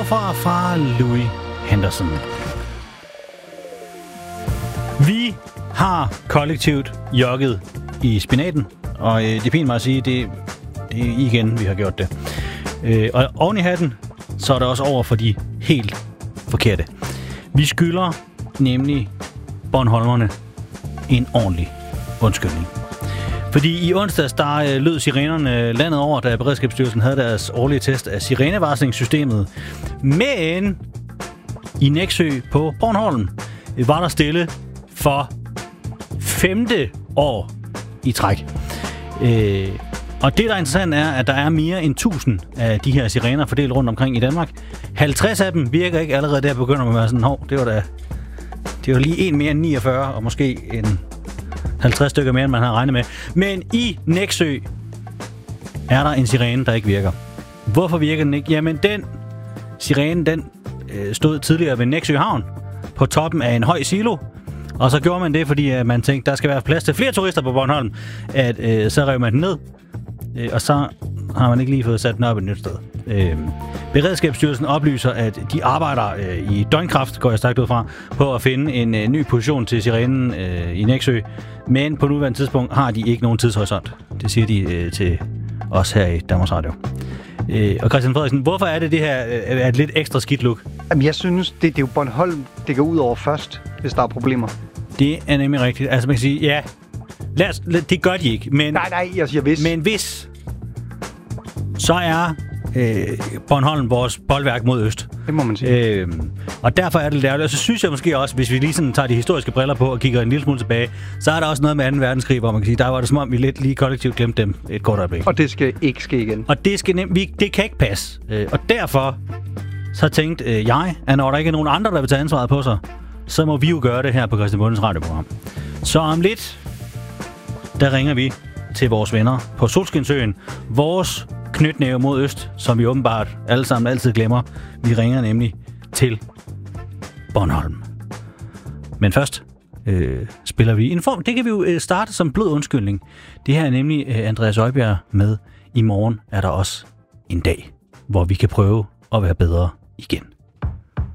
forfra fra Louis Henderson. Vi har kollektivt jogget i spinaten, og det er fint mig at sige, det er igen, vi har gjort det. Og oven i hatten, så er der også over for de helt forkerte. Vi skylder nemlig Bornholmerne en ordentlig undskyldning. Fordi i onsdags, der lød sirenerne landet over, da Beredskabsstyrelsen havde deres årlige test af sirenevarslingssystemet. Men i Nexø på Bornholm var der stille for 5. år i træk. Og det, der er interessant, er, at der er mere end 1000 af de her sirener fordelt rundt omkring i Danmark. 50 af dem virker ikke allerede der, begynder man at være sådan, det var lige en mere end 49, og måske en 50 stykker mere, end man havde regnet med. Men i Nexø er der en sirene, der ikke virker. Hvorfor virker den ikke? Jamen, den sirene, den stod tidligere ved Nexø Havn på toppen af en høj silo. Og så gjorde man det, fordi man tænkte, der skal være plads til flere turister på Bornholm, at så rev man den ned. Og så har man ikke lige fået sat den op et nyt sted. Beredskabsstyrelsen oplyser, at de arbejder i døgnkraft, går jeg stærkt ud fra, på at finde en ny position til sirenen i Nexø. Men på nuværende tidspunkt har de ikke nogen tidshorisont. Det siger de til os her i Danmarks Radio. Og Christian Frederiksen, hvorfor er det her er et lidt ekstra skidt look? Jamen, jeg synes, det er jo Bornholm, det går ud over først, hvis der er problemer. Det er nemlig rigtigt. Altså, man kan sige, ja, det gør de ikke. Men, nej, jeg siger hvis. Men hvis, så er Bornholm vores boldværk mod øst. Det må man sige. Og derfor er det lidt ærgerligt. Og så synes jeg måske også, hvis vi lige sådan tager de historiske briller på og kigger en lille smule tilbage, så er der også noget med 2. verdenskrig, hvor man kan sige, der var det som om, vi lidt lige kollektivt glemte dem et kort øjeblik. Og det skal ikke ske igen. Og det kan ikke passe. Og derfor så tænkte jeg, at når der ikke er nogen andre, der vil tage ansvaret på sig, så må vi jo gøre det her på Christian Bondens radioprogram. Så om lidt, der ringer vi til vores venner på Solskinsøen. Vores knytnæve mod øst, som vi åbenbart alle sammen altid glemmer. Vi ringer nemlig til Bornholm. Men først spiller vi en form. Det kan vi jo starte som blød undskyldning. Det her er nemlig Andreas Øjbjerg med. I morgen er der også en dag, hvor vi kan prøve at være bedre igen.